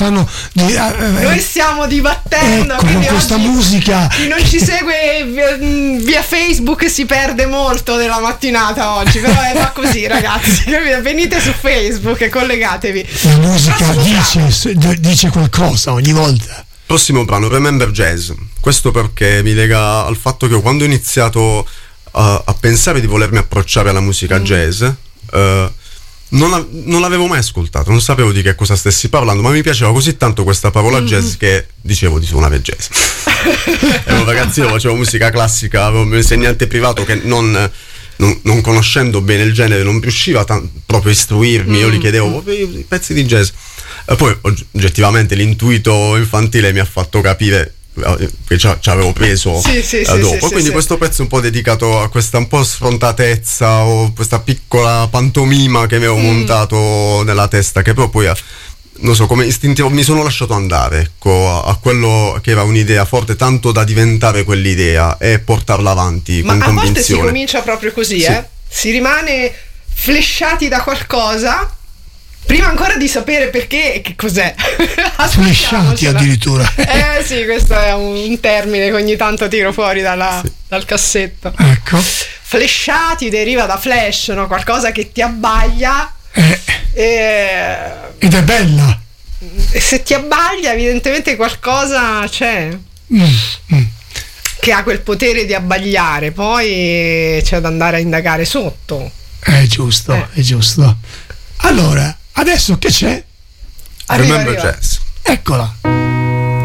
stanno noi stiamo dibattendo, ecco, con questa musica. Chi non ci segue via Facebook si perde molto della mattinata oggi, però va così, ragazzi. Venite su Facebook e collegatevi. La musica dice qualcosa ogni volta. Prossimo brano, Remember Jazz. Questo perché mi lega al fatto che quando ho iniziato a pensare di volermi approcciare alla musica jazz, non l'avevo mai ascoltato, non sapevo di che cosa stessi parlando, ma mi piaceva così tanto questa parola jazz che dicevo di suonare jazz. Ero un ragazzino, facevo musica classica, avevo un mio insegnante privato che non conoscendo bene il genere non riusciva proprio a istruirmi. Io gli chiedevo i pezzi di jazz, e poi oggettivamente l'intuito infantile mi ha fatto capire che ci avevo preso dopo. Quindi questo pezzo è un po' dedicato a questa un po' sfrontatezza o questa piccola pantomima che mi avevo montato nella testa, che però poi non so, come istintivo mi sono lasciato andare, ecco, a quello che era un'idea forte, tanto da diventare quell'idea e portarla avanti con convinzione. Ma a volte si comincia proprio così, si rimane flashati da qualcosa prima ancora di sapere perché e che cos'è. Flashati addirittura. Sì, questo è un termine che ogni tanto tiro fuori dal cassetto. Ecco. Flashati deriva da flash, no? Qualcosa che ti abbaglia. Ed è bella. E se ti abbaglia, evidentemente qualcosa c'è. Che ha quel potere di abbagliare. Poi c'è da andare a indagare sotto. È giusto, è giusto. Allora, adesso che c'è? Remember Jazz. Eccola.